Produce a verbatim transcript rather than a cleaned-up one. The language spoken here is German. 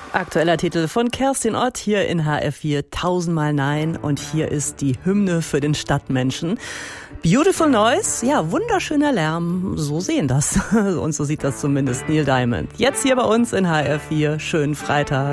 Aktueller Titel von Kerstin Ott hier in H R vier, Tausendmal Nein. Und hier ist die Hymne für den Stadtmenschen. Beautiful Noise, ja, wunderschöner Lärm, so sehen das. Und so sieht das zumindest Neil Diamond. Jetzt hier bei uns in H R vier, schönen Freitag.